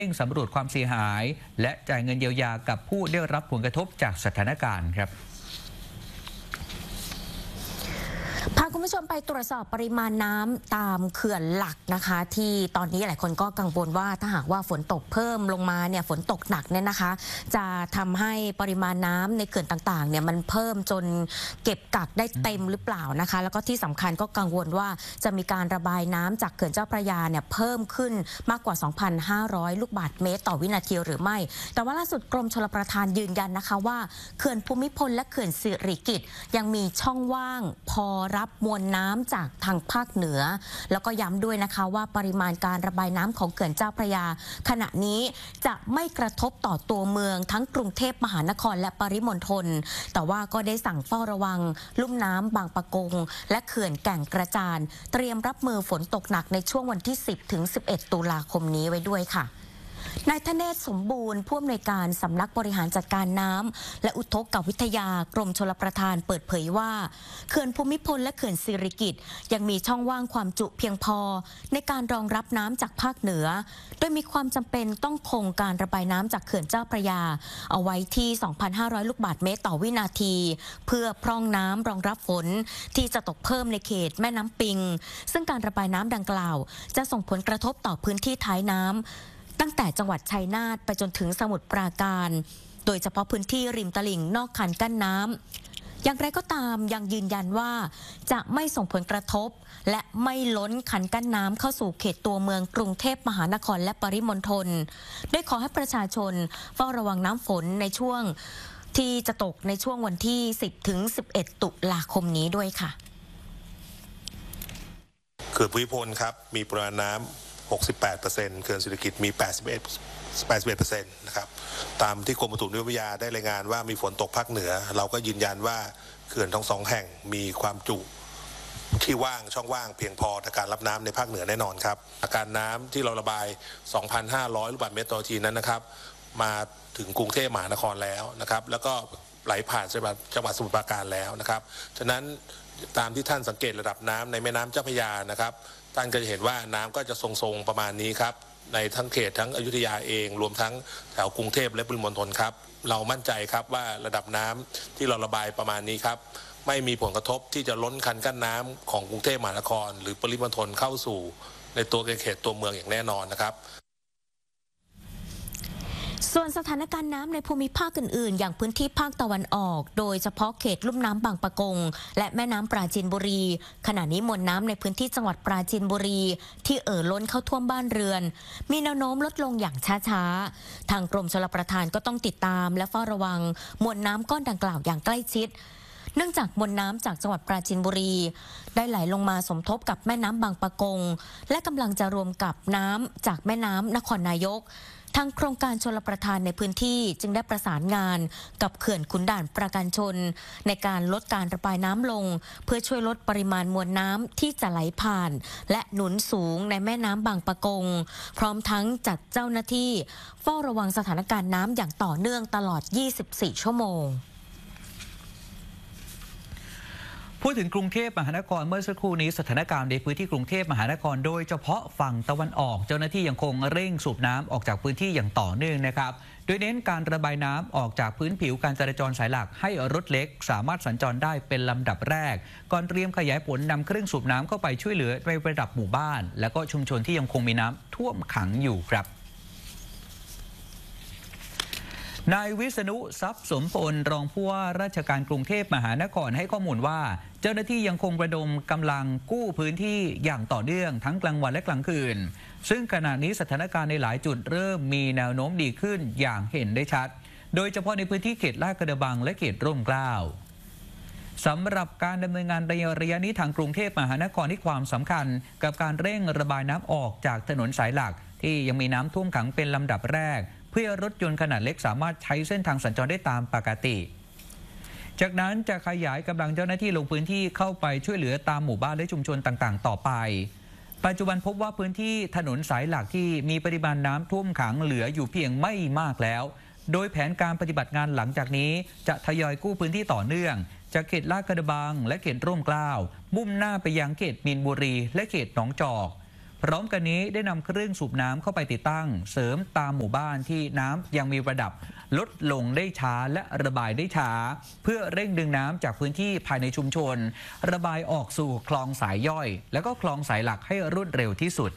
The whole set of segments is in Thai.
เร่งสำรวจความเสียหายและจ่ายเงินเยียวยากับผู้ได้รับผลกระทบจากสถานการณ์ครับพาคุณผู้ชมไปตรวจสอบปริมาณน้ำตามเขื่อนหลักนะคะที่ตอนนี้หลายคนก็กังวลว่าถ้าหากว่าฝนตกเพิ่มลงมาเนี่ยฝนตกหนักเนี่ยนะคะจะทำให้ปริมาณน้ำในเขื่อนต่างๆเนี่ยมันเพิ่มจนเก็บกักได้เต็มหรือเปล่านะคะแล้วก็ที่สำคัญก็กังวลว่าจะมีการระบายน้ำจากเขื่อนเจ้าพระยาเนี่ยเพิ่มขึ้นมากกว่า 2,500 ลูกบาศก์เมตรต่อวินาทีหรือไม่แต่ว่าล่าสุดกรมชลประทานยืนยันนะคะว่าเขื่อนภูมิพลและเขื่อนสิริกิติ์ยังมีช่องว่างพอรับมวลน้ำจากทางภาคเหนือแล้วก็ย้ำด้วยนะคะว่าปริมาณการระบายน้ำของเขื่อนเจ้าพระยาขณะนี้จะไม่กระทบต่อตัวเมืองทั้งกรุงเทพมหานครและปริมณฑลแต่ว่าก็ได้สั่งเฝ้าระวังลุ่มน้ำบางปะกงและเขื่อนแก่งกระจานเตรียมรับมือฝนตกหนักในช่วงวันที่ 10 ถึง 11 ตุลาคมนี้ไว้ด้วยค่ะนายธเนศสมบูรณ์ผู้อำนวยการสำนักบริหารจัดการน้ำและอุทกวิทยากรมชลประทานเปิดเผยว่าเขื่อนภูมิพลและเขื่อนสิริกิติ์ยังมีช่องว่างความจุเพียงพอในการรองรับน้ำจากภาคเหนือโดยมีความจำเป็นต้องคงการระบายน้ำจากเขื่อนเจ้าพระยาเอาไว้ที่ 2,500 ลูกบาศก์เมตรต่อวินาทีเพื่อพร่องน้ำรองรับฝนที่จะตกเพิ่มในเขตแม่น้ำปิงซึ่งการระบายน้ำดังกล่าวจะส่งผลกระทบต่อพื้นที่ท้ายน้ำตั้งแต่จังหวัดชัยนาทไปจนถึงสมุทรปราการโดยเฉพาะพื้นที่ริมตลิ่งนอกคันกั้นน้ำอย่างไรก็ตามยังยืนยันว่าจะไม่ส่งผลกระทบและไม่ล้นคันกั้นน้ำเข้าสู่เขตตัวเมืองกรุงเทพมหานครและปริมณฑลโดยขอให้ประชาชนเฝ้าระวังน้ำฝนในช่วงที่จะตกในช่วงวันที่ 10 ถึง 11 ตุลาคมนี้ด้วยค่ะเขื่อนภูมิพลครับมีปริมาณน้ำ68%เขื่อนสิริกิติ์มี 81% นะครับตามที่กรมอุตุนิยมวิทยาได้รายงานว่ามีฝนตกภาคเหนือเราก็ยืนยันว่าเขื่อนทั้งสองแห่งมีความจุที่ว่างช่องว่างเพียงพอในการรับน้ำในภาคเหนือแน่นอนครับอาการน้ำที่เราระบาย 2,500 ลูกบาศก์เมตรต่อนาทีนั้นนะครับมาถึงกรุงเทพมหานครแล้วนะครับแล้วก็ไหลผ่านจังหวัดสมุทรปราการแล้วนะครับฉะนั้นตามที่ท่านสังเกตระดับน้ำในแม่น้ำเจ้าพระยานะครับท่านก็จะเห็นว่าน้ำก็จะทรงๆประมาณนี้ครับในทั้งเขตทั้งอยุธยาเองรวมทั้งแถวกรุงเทพและปริมณฑลครับเรามั่นใจครับว่าระดับน้ำที่เราระบายประมาณนี้ครับไม่มีผลกระทบที่จะล้นคันกั้นน้ำของกรุงเทพมหานครหรือปริมณฑลเข้าสู่ในตัวเขตตัวเมืองอย่างแน่นอนนะครับส่วนสถานการณ์น้ำในภูมิภาคอื่นๆอย่างพื้นที่ภาคตะวันออกโดยเฉพาะเขตลุ่มน้ำบางปะกงและแม่น้ำปราจีนบุรีขณะนี้มวลน้ำในพื้นที่จังหวัดปราจีนบุรีที่ล้นเข้าท่วมบ้านเรือนมีแนวโน้มลดลงอย่างช้าๆทางกรมชลประทานก็ต้องติดตามและเฝ้าระวังมวลน้ำก้อนดังกล่าวอย่างใกล้ชิดเนื่องจากมวลน้ำจากจังหวัดปราจีนบุรีได้ไหลลงมาสมทบกับแม่น้ำบางปะกงและกำลังจะรวมกับน้ำจากแม่น้ำนครนายกทางโครงการชลประทานในพื้นที่จึงได้ประสานงานกับเขื่อนขุนด่านประการชนในการลดการระบายน้ำลงเพื่อช่วยลดปริมาณมวลน้ำที่จะไหลผ่านและหนุนสูงในแม่น้ำบางปะกงพร้อมทั้งจัดเจ้าหน้าที่เฝ้าระวังสถานการณ์น้ำอย่างต่อเนื่องตลอด 24 ชั่วโมงพูดถึงกรุงเทพมหานครเมื่อสักครู่นี้สถานการณ์ในพื้นที่กรุงเทพมหานครโดยเฉพาะฝั่งตะวันออกเจ้าหน้าที่ยังคงเร่งสูบน้ำออกจากพื้นที่อย่างต่อเนื่องนะครับโดยเน้นการระบายน้ำออกจากพื้นผิวการจราจรสายหลักให้รถเล็กสามารถสัญจรได้เป็นลำดับแรกก่อนเตรียมขยายผลนำเครื่องสูบน้ำเข้าไปช่วยเหลือในระดับหมู่บ้านและก็ชุมชนที่ยังคงมีน้ำท่วมขังอยู่ครับนายวิษณุทรัพย์สมพลรองผู้ว่าราชการกรุงเทพมหานครให้ข้อมูลว่าเจ้าหน้าที่ยังคงระดมกำลังกู้พื้นที่อย่างต่อเนื่องทั้งกลางวันและกลางคืนซึ่งขณะนี้สถานการณ์ในหลายจุดเริ่มมีแนวโน้มดีขึ้นอย่างเห็นได้ชัดโดยเฉพาะในพื้นที่เขตลาดกระบังและเขตร่มเกล้าสำหรับการดำเนินงานระยะนี้ทางกรุงเทพมหานครให้ความสำคัญกับการเร่งระบายน้ำออกจากถนนสายหลักที่ยังมีน้ำท่วมขังเป็นลำดับแรกเพื่อรถยนต์ขนาดเล็กสามารถใช้เส้นทางสัญจรได้ตามปกติจากนั้นจะขยายกำลังเจ้าหน้าที่ลงพื้นที่เข้าไปช่วยเหลือตามหมู่บ้านและชุมชนต่างๆต่อไปปัจจุบันพบว่าพื้นที่ถนนสายหลักที่มีปริมาณน้ำท่วมขังเหลืออยู่เพียงไม่มากแล้วโดยแผนการปฏิบัติงานหลังจากนี้จะทยอยกู้พื้นที่ต่อเนื่องจากเขตลาดกระบังและเขตร่มเกล้ามุ่งหน้าไปยังเขตมีนบุรีและเขตหนองจอกพร้อมกันนี้ได้นำเครื่องสูบน้ำเข้าไปติดตั้งเสริมตามหมู่บ้านที่น้ำยังมีระดับลดลงได้ช้าและระบายได้ช้าเพื่อเร่งดึงน้ำจากพื้นที่ภายในชุมชนระบายออกสู่คลองสายย่อยและก็คลองสายหลักให้รวดเร็วที่สุด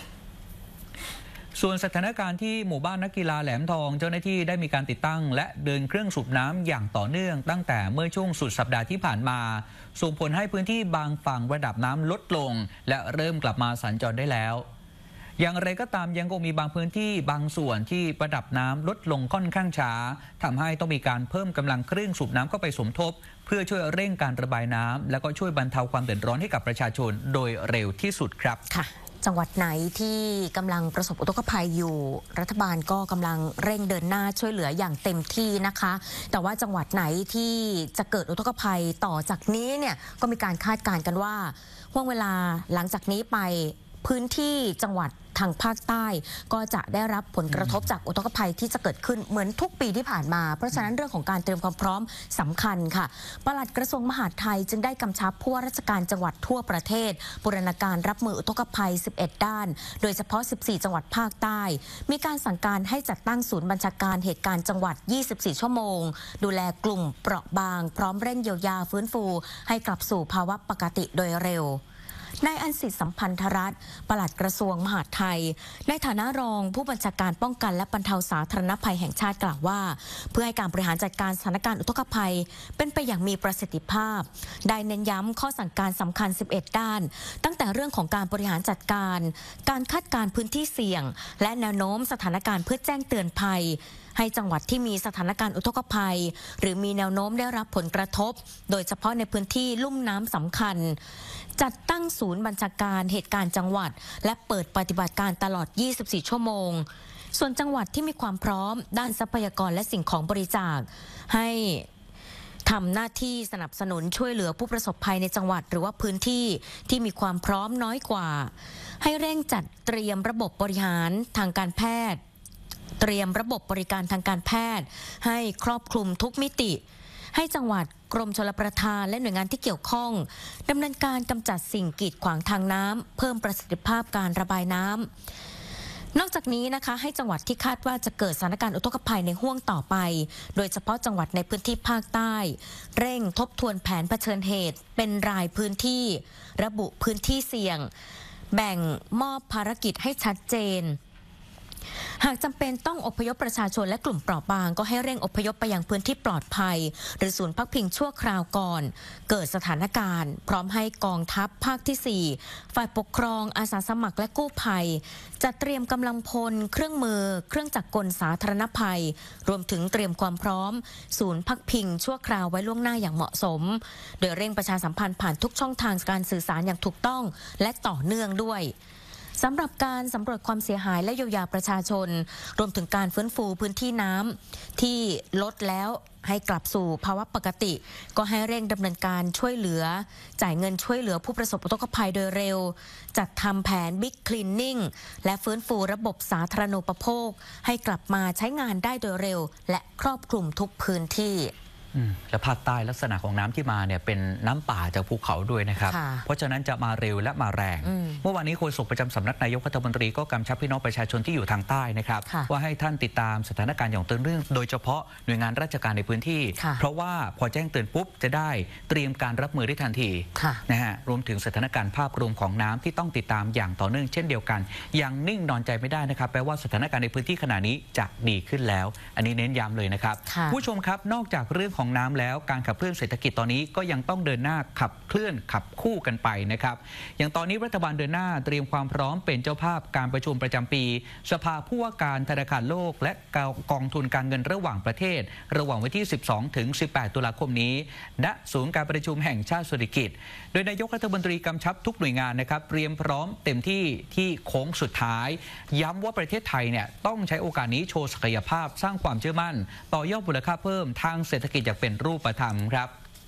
ส่วนสถานการณ์ที่หมู่บ้านนักกีฬาแหลมทองเจ้าหน้าที่ได้มีการติดตั้งและเดินเครื่องสูบน้ำอย่างต่อเนื่องตั้งแต่เมื่อช่วงสุดสัปดาห์ที่ผ่านมาส่งผลให้พื้นที่บางฝั่งระดับน้ำลดลงและเริ่มกลับมาสัญจรได้แล้วอย่างไรก็ตามยังคงมีบางพื้นที่บางส่วนที่ระดับน้ำลดลงค่อนข้างช้าทำให้ต้องมีการเพิ่มกำลังเครื่องสูบน้ำเข้าไปสมทบเพื่อช่วยเร่งการระบายน้ำและก็ช่วยบรรเทาความเดือดร้อนให้กับประชาชนโดยเร็วที่สุดครับค่ะจังหวัดไหนที่กำลังประสบอุทกภัยอยู่รัฐบาลก็กำลังเร่งเดินหน้าช่วยเหลืออย่างเต็มที่นะคะแต่ว่าจังหวัดไหนที่จะเกิดอุทกภัยต่อจากนี้เนี่ยก็มีการคาดการณ์กันว่าห่วงเวลาหลังจากนี้ไปพื้นที่จังหวัดทางภาคใต้ก็จะได้รับผลกระทบจากอุทกภัยที่จะเกิดขึ้นเหมือนทุกปีที่ผ่านมาเพราะฉะนั้นเรื่องของการเตรียมความพร้อมสำคัญค่ะปลัดกระทรวงมหาดไทยจึงได้กำชับผู้ว่าราชการจังหวัดทั่วประเทศบูรณาการรับมืออุทกภัย11ด้านโดยเฉพาะ14จังหวัดภาคใต้มีการสั่งการให้จัดตั้งศูนย์บัญชาการเหตุการณ์จังหวัด24ชั่วโมงดูแลกลุ่มเปราะบางพร้อมเร่งเยียวยาฟื้นฟูให้กลับสู่ภาวะปกติโดยเร็วนายอันสิทธิ์สัมพันธรัตน์ปลัดกระทรวงมหาดไทยในฐานะรองผู้บัญชาการป้องกันและบรรเทาสาธารณภัยแห่งชาติกล่าวว่าเพื่อให้การบริหารจัดการสถานการณ์อุทกภัยเป็นไปอย่างมีประสิทธิภาพได้เน้นย้ำข้อสั่งการสำคัญ11ด้านตั้งแต่เรื่องของการบริหารจัดการการคาดการณ์พื้นที่เสี่ยงและแนวโน้มสถานการณ์เพื่อแจ้งเตือนภัยให้จังหวัดที่มีสถานการณ์อุทกภัยหรือมีแนวโน้มได้รับผลกระทบโดยเฉพาะในพื้นที่ลุ่มน้ำสำคัญจัดตั้งศูนย์บัญชาการเหตุการณ์จังหวัดและเปิดปฏิบัติการตลอด24ชั่วโมงส่วนจังหวัดที่มีความพร้อมด้านทรัพยากรและสิ่งของบริจาคให้ทำหน้าที่สนับสนุนช่วยเหลือผู้ประสบภัยในจังหวัดหรือว่าพื้นที่ที่มีความพร้อมน้อยกว่าให้เร่งจัดเตรียมระบบบริหารทางการแพทย์เตรียมระบบบริการทางการแพทย์ให้ครอบคลุมทุกมิติให้จังหวัดกรมชลประทานและหน่วยงานที่เกี่ยวข้องดำเนินการกำจัดสิ่งกีดขวางทางน้ำเพิ่มประสิทธิภาพการระบายน้ำนอกจากนี้นะคะให้จังหวัดที่คาดว่าจะเกิดสถานการณ์อุทกภัยในห้วงต่อไปโดยเฉพาะจังหวัดในพื้นที่ภาคใต้เร่งทบทวนแผนเผชิญเหตุเป็นรายพื้นที่ระบุพื้นที่เสี่ยงแบ่งมอบภารกิจให้ชัดเจนหากจำเป็นต้องอพยพประชาชนและกลุ่มเปราะบางก็ให้เร่งอพยพไปยังพื้นที่ปลอดภัยหรือศูนย์พักพิงชั่วคราวก่อนเกิดสถานการณ์พร้อมให้กองทัพภาคที่4ฝ่ายปกครองอาสาสมัครและกู้ภัยจัดเตรียมกำลังพลเครื่องมือเครื่องจักรกลสาธารณภัยรวมถึงเตรียมความพร้อมศูนย์พักพิงชั่วคราวไว้ล่วงหน้าอย่างเหมาะสมโดยเร่งประชาสัมพันธ์ผ่านทุกช่องทางการสื่อสารอย่างถูกต้องและต่อเนื่องด้วยสำหรับการสำรวจความเสียหายและเยียวยาประชาชนรวมถึงการฟื้นฟูพื้นที่น้ำที่ลดแล้วให้กลับสู่ภาวะปกติก็ให้เร่งดำเนินการช่วยเหลือจ่ายเงินช่วยเหลือผู้ประสบอุทกภัยโดยเร็วจัดทำแผน Big Cleaning และฟื้นฟูระบบสาธารณูปโภคให้กลับมาใช้งานได้โดยเร็วและครอบคลุมทุกพื้นที่และภาคใต้ลักษณะของน้ำที่มาเนี่ยเป็นน้ำป่าจากภูเขาด้วยนะครับเพราะฉะนั้นจะมาเร็วและมาแรงเมื่อวานนี้โฆษกประจำสำนักนายกรัฐมนตรีก็กำชับพี่น้องประชาชนที่อยู่ทางใต้นะครับว่าให้ท่านติดตามสถานการณ์อย่างต่อเนื่องโดยเฉพาะหน่วยงานราชการในพื้นที่เพราะว่าพอแจ้งเตือนปุ๊บจะได้เตรียมการรับมือได้ทันทีนะฮะรวมถึงสถานการณ์ภาพรวมของน้ำที่ต้องติดตามอย่างต่อเนื่องเช่นเดียวกันยังนิ่งนอนใจไม่ได้นะครับแปลว่าสถานการณ์ในพื้นที่ขณะนี้จะดีขึ้นแล้วอันนี้เน้นย้ำเลยนะครับผู้ชมครับนอกจากเรื่องของน้ำแล้วการขับเคลื่อนเศรษฐกิจตอนนี้ก็ยังต้องเดินหน้าขับเคลื่อนขับคู่กันไปนะครับอย่างตอนนี้รัฐบาลเดินหน้าเตรียมความพร้อมเป็นเจ้าภาพการประชุมประจำปีสภาผู้ว่าการธนาคารโลกและกองทุนการเงินระหว่างประเทศระหว่างวันที่ 12 ถึง 18 ตุลาคมนี้ณศูนย์การประชุมแห่งชาติสุริกิติ์โดยนายกรัฐมนตรีกำชับทุกหน่วยงานนะครับเตรียมพร้อมเต็มที่โค้งสุดท้ายย้ำว่าประเทศไทยเนี่ยต้องใช้โอกาสนี้โชว์ศักยภาพสร้างความเชื่อมั่นต่อยอดมูลค่าเพิ่มทางเศรษฐกิจอย่างเป็นรูปธรรมครับ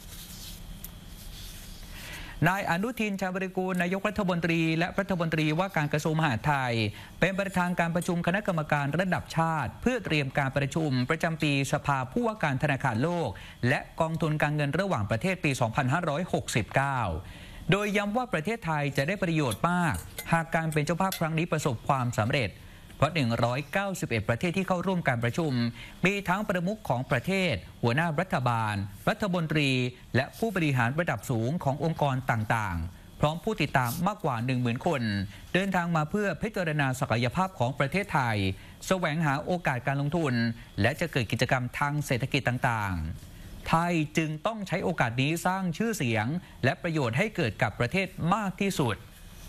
นายอนุทิน ชาญวิรากูลนายกรัฐมนตรีและรัฐมนตรีว่าการกระทรวงมหาดไทยเป็นประธานการประชุมคณะกรรมการระดับชาติเพื่อเตรียมการประชุมประจำปีสภาผู้ว่าการธนาคารโลกและกองทุนการเงินระหว่างประเทศปี 2569 โดยย้ำว่าประเทศไทยจะได้ประโยชน์มากหากการเป็นเจ้าภาพครั้งนี้ประสบความสำเร็จเพราะ191ประเทศที่เข้าร่วมการประชุมมีทั้งประมุขของประเทศหัวหน้ารัฐบาลรัฐมนตรีและผู้บริหารระดับสูงขององค์กรต่างๆพร้อมผู้ติดตามมากกว่า 10,000 คนเดินทางมาเพื่อพิจารณาศักยภาพของประเทศไทยแสวงหาโอกาสการลงทุนและจะเกิดกิจกรรมทางเศรษฐกิจต่างๆไทยจึงต้องใช้โอกาสนี้สร้างชื่อเสียงและประโยชน์ให้เกิดกับประเทศมากที่สุด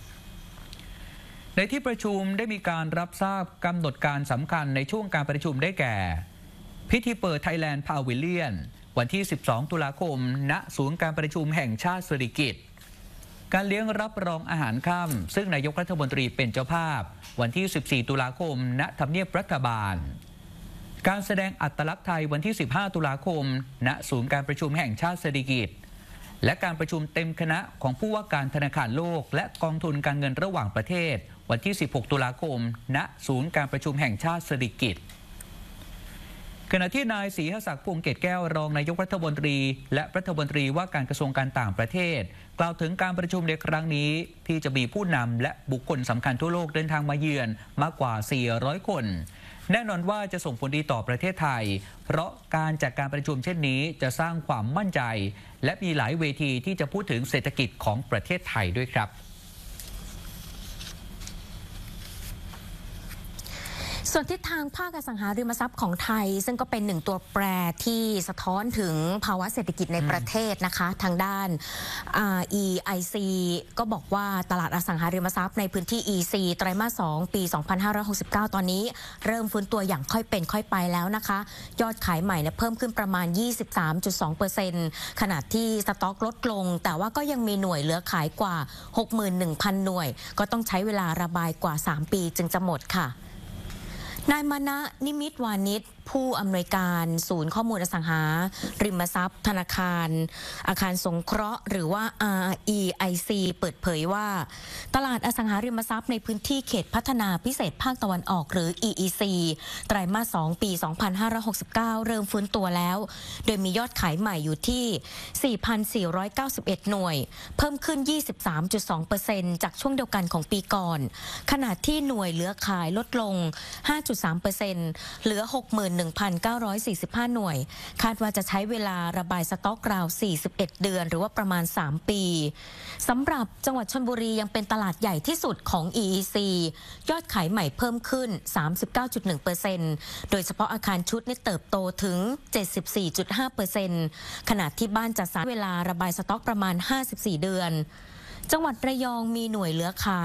ในที่ประชุมได้มีการรับทราบกำหนดการสำคัญในช่วงการประชุมได้แก่ พิธีเปิด Thailand Pavilion วันที่ 12 ตุลาคม ณ ศูนย์การประชุมแห่งชาติสิริกิติ์ การเลี้ยงรับรองอาหารค่ำซึ่งนายกรัฐมนตรีเป็นเจ้าภาพวันที่ 14 ตุลาคม ณ ทำเนียบรัฐบาล การแสดงอัตลักษณ์ไทยวันที่ 15 ตุลาคม ณ ศูนย์การประชุมแห่งชาติสิริกิติ์ และการประชุมเต็มคณะของผู้ว่าการธนาคารโลกและกองทุนการเงินระหว่างประเทศวันที่ 16 ตุลาคม ณ ศูนย์การประชุมแห่งชาติสิริกิติ์ ขณะที่นายศรีหศักดิ์พวงเกตแก้วรองนายกรัฐมนตรีและรัฐมนตรีว่าการกระทรวงการต่างประเทศกล่าวถึงการประชุมในครั้งนี้ที่จะมีผู้นำและบุคคลสำคัญทั่วโลกเดินทางมาเยือนมากกว่า 400 คน แน่นอนว่าจะส่งผลดีต่อประเทศไทยเพราะการจัดการประชุมเช่นนี้จะสร้างความมั่นใจและมีหลายเวทีที่จะพูดถึงเศรษฐกิจของประเทศไทยด้วยครับส่วนทิศทางภาคอสังหาริมทรัพย์ของไทยซึ่งก็เป็นหนึ่งตัวแปรที่สะท้อนถึงภาวะเศรษฐกิจในประเทศนะคะทางด้าน EIC ก็บอกว่าตลาดอสังหาริมทรัพย์ในพื้นที่ EC ไตรมาส 2 ปี 2569 ตอนนี้เริ่มฟื้นตัวอย่างค่อยเป็นค่อยไปแล้วนะคะยอดขายใหม่เพิ่มขึ้นประมาณ 23.2% ขณะที่สต็อกลดลงแต่ว่าก็ยังมีหน่วยเหลือขายกว่า 61,000 หน่วยก็ต้องใช้เวลาระบายกว่า 3 ปีจึงจะหมดค่ะนายมณะนิมิตวานิชผู้อำนวยการศูนย์ข้อมูลอสังหาริมทรัพย์ธนาคารอาคารสงเคราะห์หรือว่า REIC เปิดเผยว่าตลาดอสังหาริมทรัพย์ในพื้นที่เขตพัฒนาพิเศษภาคตะวันออกหรือ EEC ไตรมาส 2 ปี 2569 เริ่มฟื้นตัวแล้วโดยมียอดขายใหม่อยู่ที่ 4,491 หน่วยเพิ่มขึ้น 23.2% จากช่วงเดียวกันของปีก่อนขณะที่หน่วยเหลือขายลดลง 5.3% เหลือ 61,945 หน่วยคาดว่าจะใช้เวลาระบายสต็อกราว 41 เดือนหรือว่าประมาณ 3 ปีสำหรับจังหวัดชลบุรียังเป็นตลาดใหญ่ที่สุดของ EEC ยอดขายใหม่เพิ่มขึ้น 39.1% โดยเฉพาะอาคารชุดนี่เติบโตถึง 74.5% ขณะที่บ้านจัดสรรเวลาระบายสต็อกประมาณ 54 เดือนจังหวัดระยองมีหน่วยเหลือขาย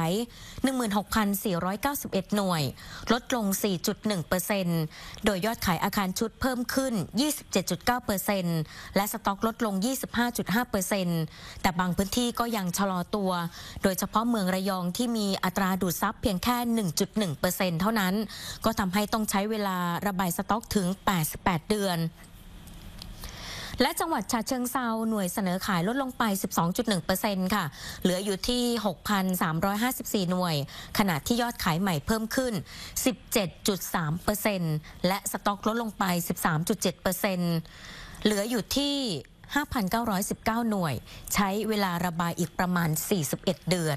16,491 หน่วยลดลง 4.1% โดยยอดขายอาคารชุดเพิ่มขึ้น 27.9% และสต็อกลดลง 25.5% แต่บางพื้นที่ก็ยังชะลอตัวโดยเฉพาะเมืองระยองที่มีอัตราดูดซับเพียงแค่ 1.1% เท่านั้นก็ทำให้ต้องใช้เวลาระบายสต็อกถึง 88 เดือนและจังหวัดฉะเชิงเทราหน่วยเสนอขายลดลงไป 12.1% ค่ะเหลืออยู่ที่ 6,354 หน่วยขณะที่ยอดขายใหม่เพิ่มขึ้น 17.3% และสต็อกลดลงไป 13.7% เหลืออยู่ที่ 5,919 หน่วยใช้เวลาระบายอีกประมาณ 41 เดือน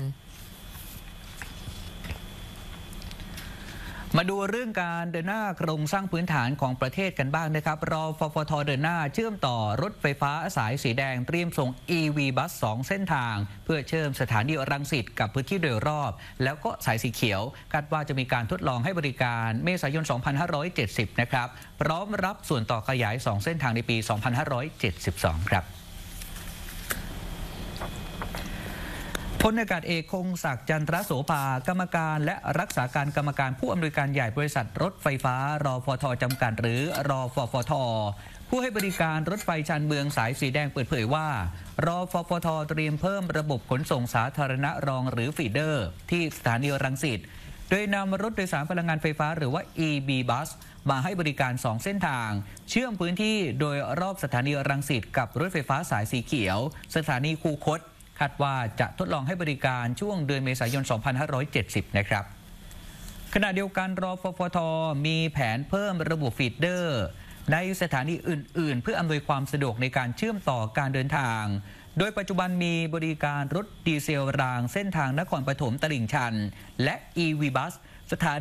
มาดูเรื่องการเดินหน้าโครงสร้างพื้นฐานของประเทศกันบ้างนะครับรฟฟท.เดินหน้าเชื่อมต่อรถไฟฟ้าสายสีแดงเตรียมส่ง EV บัส 2 เส้นทางเพื่อเชื่อมสถานีรังสิตกับพื้นที่โดยรอบแล้วก็สายสีเขียวคาดว่าจะมีการทดลองให้บริการเมษายน 2570 นะครับพร้อมรับส่วนต่อขยาย 2 เส้นทางในปี 2572 ครับพลอากาศเอกคงศักดิ์จันทรโสภากรรมการและรักษาการกรรมการผู้อำนวยการใหญ่บริษัทรถไฟฟ้ารฟท.จำกัดหรือรฟฟท.ผู้ให้บริการรถไฟชานเมืองสายสีแดงเปิดเผยว่ารฟฟท.เตรียมเพิ่มระบบขนส่งสาธารณะรองหรือฟีเดอร์ที่สถานีรังสิตโดยนำรถโดยสารพลังงานไฟฟ้าหรือว่า EB Bus มาให้บริการ 2 เส้นทางเชื่อมพื้นที่โดยรอบสถานีรังสิตกับรถไฟฟ้าสายสีเขียวสถานีคูคตคาดว่าจะทดลองให้บริการช่วงเดือนเมษายน 2570 นะครับขณะเดียวกันรฟฟท.มีแผนเพิ่มระบบฟีดเดอร์ในสถานีอื่นๆเพื่ออำนวยความสะดวกในการเชื่อมต่อการเดินทางโดยปัจจุบันมีบริการรถดีเซลรางเส้นทางนครปฐมตลิ่งชันและ EV Bus สถา